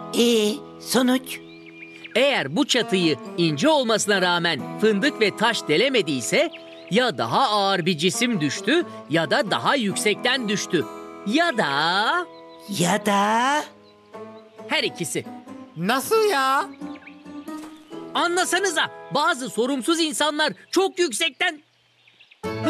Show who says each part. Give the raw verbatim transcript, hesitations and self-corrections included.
Speaker 1: Ee, sonuç?
Speaker 2: Eğer bu çatıyı ince olmasına rağmen fındık ve taş delemediyse ya daha ağır bir cisim düştü ya da daha yüksekten düştü. Ya da
Speaker 1: Ya da...
Speaker 2: her ikisi.
Speaker 3: Nasıl ya?
Speaker 2: Anlasanıza, bazı sorumsuz insanlar çok yüksekten